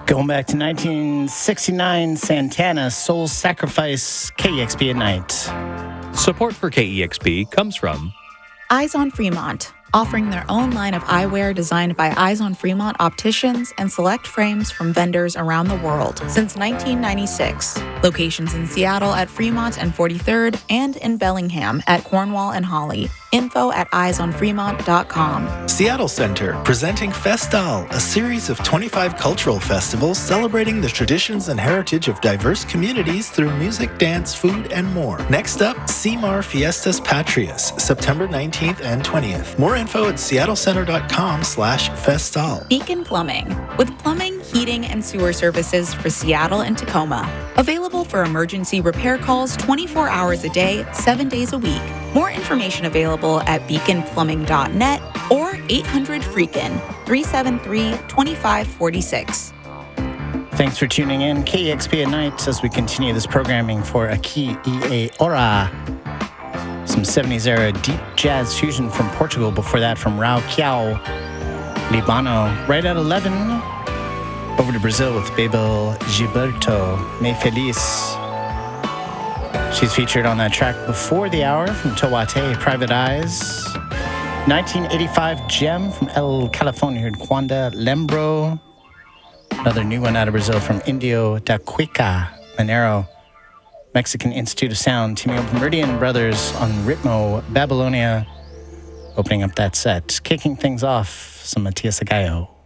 Going back to 1969, Santana, Soul Sacrifice, KEXP at night. Support for KEXP comes from Eyes on Fremont, offering their own line of eyewear designed by Eyes on Fremont opticians and select frames from vendors around the world since 1996. Locations in Seattle at Fremont and 43rd and in Bellingham at Cornwall and Holly. Info at eyesonfremont.com. Seattle Center, presenting Festal, a series of 25 cultural festivals celebrating the traditions and heritage of diverse communities through music, dance, food, and more. Next up, CMAR Fiestas Patrias, September 19th and 20th. More info at seattlecenter.com/festal. Beacon Plumbing, with plumbing, heating, and sewer services for Seattle and Tacoma. Available for emergency repair calls 24 hours a day, 7 days a week. More information available at beaconplumbing.net or 800-FREAKIN, 373-2546. Thanks for tuning in. KEXP at night as we continue this programming for Aqui e Ora. Some 70s era deep jazz fusion from Portugal. Before that, from Rao Kiao, Libano. Right at 11, over to Brazil with Bebel Gilberto, Me Feliz. She's featured on that track before the hour from Tawate, Private Eyes. 1985 gem from El California, heard Quanda Lembro. Another new one out of Brazil from Indio da Cuica, Monero. Mexican Institute of Sound, teaming up with Meridian Brothers on Ritmo, Babylonia. Opening up that set. Kicking things off, some Matias Agayo.